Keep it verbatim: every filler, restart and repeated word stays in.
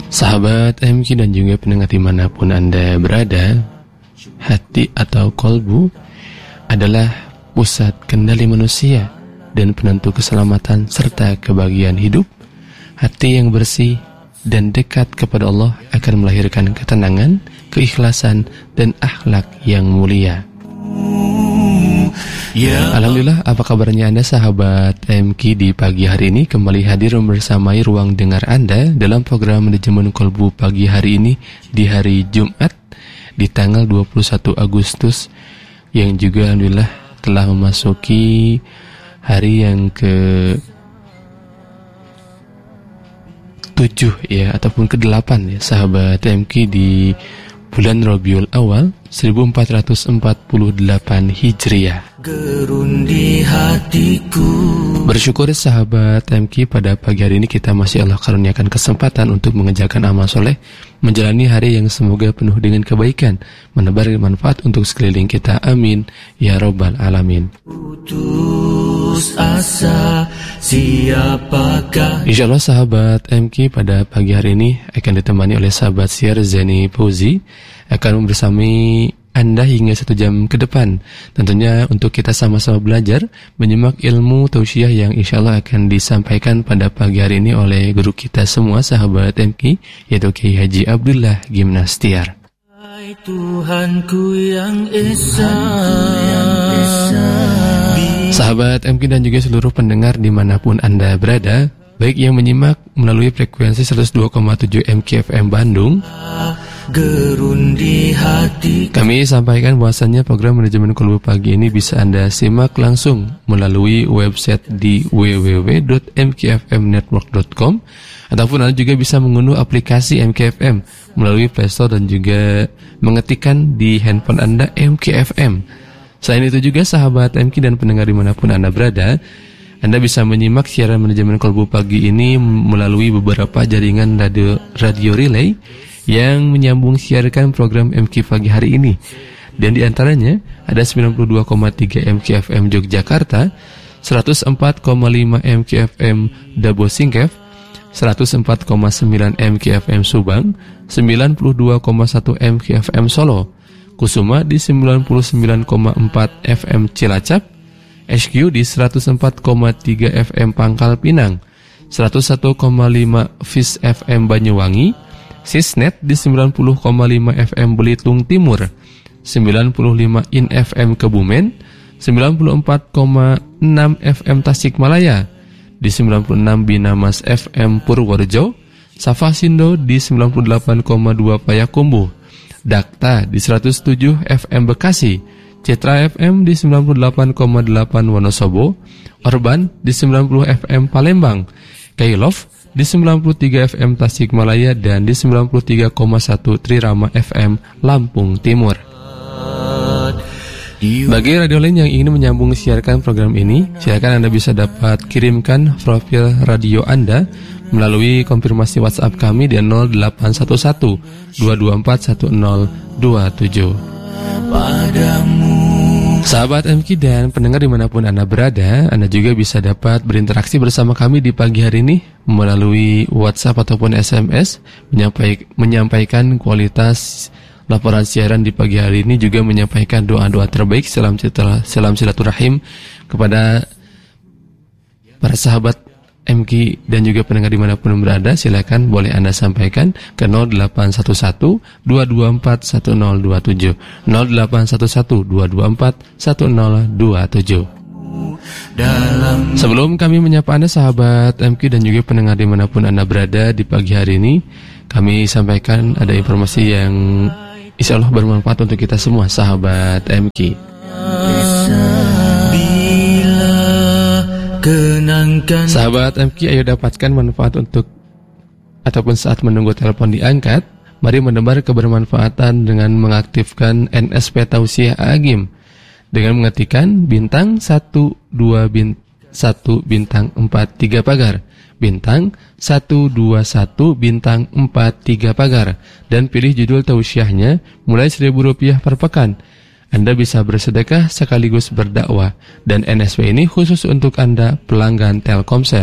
Sahabat M Q dan juga pendengar dimanapun Anda berada, hati atau kolbu adalah pusat kendali manusia dan penentu keselamatan serta kebahagiaan hidup. Hati yang bersih dan dekat kepada Allah akan melahirkan ketenangan, keikhlasan, dan akhlak yang mulia. Alhamdulillah, apa kabarnya Anda sahabat M Q di pagi hari ini? Kembali hadir membersamai ruang dengar Anda dalam program Manajemen Kolbu pagi hari ini di hari Jumat di tanggal dua puluh satu Agustus, yang juga Alhamdulillah telah memasuki hari yang ke tujuh ya, ataupun ke delapan ya sahabat M Q di bulan Rabiul Awal seribu empat ratus empat puluh delapan Hijriah. Gerundi hatiku. Bersyukur sahabat M Q, pada pagi hari ini kita masih Allah karuniakan kesempatan untuk mengerjakan amal soleh, menjalani hari yang semoga penuh dengan kebaikan, menebar manfaat untuk sekeliling kita. Amin ya Rabbal Alamin. Putus asa siapakah? Insya Allah sahabat M Q, pada pagi hari ini akan ditemani oleh sahabat siar Zeni Fauzi, akan bersamai Anda hingga satu jam ke depan, tentunya untuk kita sama-sama belajar menyimak ilmu tausiah yang insya Allah akan disampaikan pada pagi hari ini oleh guru kita semua sahabat M Q, yaitu Kiai Haji Abdullah Gimnastiar. Tuhanku yang Esa. Sahabat M Q dan juga seluruh pendengar dimanapun Anda berada, baik yang menyimak melalui frekuensi seratus dua koma tujuh M Q F M Bandung, gerundi hati. Kami sampaikan bahwasannya program Manajemen Kolbu pagi ini bisa Anda simak langsung melalui website di w w w dot m k f m network dot com, ataupun Anda juga bisa mengunduh aplikasi M K F M melalui Play Store dan juga mengetikkan di handphone Anda M K F M. Selain itu juga sahabat M K dan pendengar dimanapun Anda berada, Anda bisa menyimak siaran Manajemen Kolbu pagi ini melalui beberapa jaringan radio, radio relay yang menyambung siarkan program M Q pagi hari ini. Dan di antaranya ada sembilan puluh dua koma tiga M Q F M Yogyakarta, seratus empat koma lima M Q F M Dabo Singkef, seratus empat koma sembilan M Q F M Subang, sembilan puluh dua koma satu M Q F M Solo, Kusuma di sembilan puluh sembilan koma empat F M Cilacap, H Q di seratus empat koma tiga F M Pangkal Pinang, seratus satu koma lima Fis F M Banyuwangi, Sisnet di sembilan puluh koma lima F M Belitung Timur, sembilan puluh lima In F M Kebumen, sembilan puluh empat koma enam F M Tasikmalaya, di sembilan puluh enam Binamas F M Purworejo, Safa Sindo di sembilan puluh delapan koma dua Payakumbuh, Dakta di seratus tujuh F M Bekasi, Citra F M di sembilan puluh delapan koma delapan Wonosobo, Orban di sembilan puluh F M Palembang, Kailov di sembilan puluh tiga F M Tasikmalaya, dan di sembilan puluh tiga koma satu Trirama F M Lampung Timur. Bagi radio lain yang ingin menyambung siarkan program ini, silakan Anda bisa dapat kirimkan profil radio Anda melalui konfirmasi WhatsApp kami di nol delapan satu satu dua dua empat satu nol dua tujuh. Padamu. Sahabat M Q dan pendengar dimanapun Anda berada, Anda juga bisa dapat berinteraksi bersama kami di pagi hari ini melalui WhatsApp ataupun S M S, menyampaikan, menyampaikan kualitas laporan siaran di pagi hari ini, juga menyampaikan doa-doa terbaik, salam, salam silaturahim kepada para sahabat M Q dan juga pendengar dimanapun berada. Silakan boleh Anda sampaikan ke nol delapan satu satu dua dua empat satu nol dua tujuh, nol delapan satu satu dua dua empat satu nol dua tujuh. Sebelum kami menyapa Anda sahabat M Q dan juga pendengar dimanapun Anda berada di pagi hari ini, kami sampaikan ada informasi yang insya Allah bermanfaat untuk kita semua sahabat M Q. Kenangkan. Sahabat M Q, ayo dapatkan manfaat untuk ataupun saat menunggu telepon diangkat. Mari menebar kebermanfaatan dengan mengaktifkan N S P Tausiah Agim dengan mengetikkan bintang satu dua bin, satu bintang empat tiga pagar, bintang satu dua satu bintang empat tiga pagar, dan pilih judul tausiahnya mulai seribu rupiah per pekan. Anda bisa bersedekah sekaligus berdakwah, dan N S P ini khusus untuk Anda pelanggan Telkomsel.